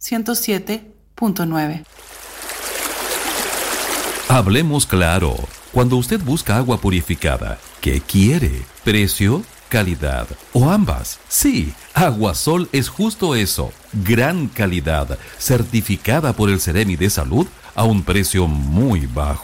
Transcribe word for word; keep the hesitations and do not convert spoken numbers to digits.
ciento siete punto nueve. Hablemos claro. Cuando usted busca agua purificada, ¿qué quiere? ¿Precio? ¿Calidad? ¿O ambas? Sí, Aguasol es justo eso. Gran calidad, certificada por el Seremi de Salud a un precio muy bajo.